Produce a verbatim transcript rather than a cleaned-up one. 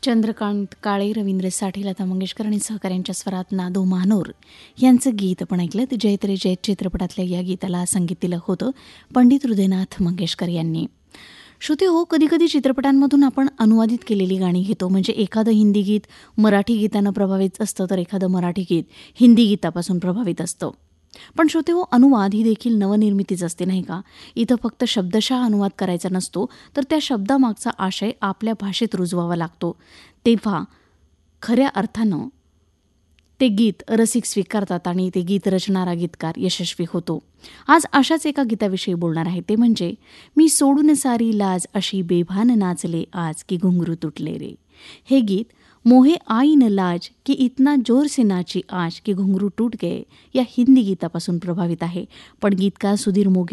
चंद्रकांत काळे, रवींद्र साठे, लता मंगेशकर आणि सहकाऱ्यांच्या स्वरात नादो मानोर यांचं गीत आपण ऐकलं. ते जयत रे जयत चित्रपटातल्या या गीताला संगीत दिलं होतं पंडित हृदयनाथ मंगेशकर यांनी. श्रोते हो, कधीकधी चित्रपटांमधून आपण अनुवादित केलेली गाणी घेतो. म्हणजे एखादं हिंदी गीत मराठी गीतानं प्रभावित असतं, तर एखादं मराठी गीत हिंदी गीतापासून प्रभावित असतं. पण श्रोते हो, अनुवाद ही देखील नवनिर्मितीच असते, नाही का? इथं फक्त शब्दशः अनुवाद करायचा नसतो, तर त्या शब्दामागचा आशय आपल्या भाषेत रुजवावा लागतो. तेव्हा खऱ्या अर्थानं ते गीत रसिक स्वीकारतात आणि ते गीत रचणारा गीतकार यशस्वी होतो. आज अशाच एका गीताविषयी बोलणार आहे, ते म्हणजे मी सोडून सारी लाज अशी बेभान नाचले आज की घुंगरू तुटले रे. हे गीत मोहे आई न लाज की इतना जोर से नाची आज की घुंगरू टूट गए या हिंदी गीतापासून प्रभावित आहे. पण गीतकार सुधीर मोघे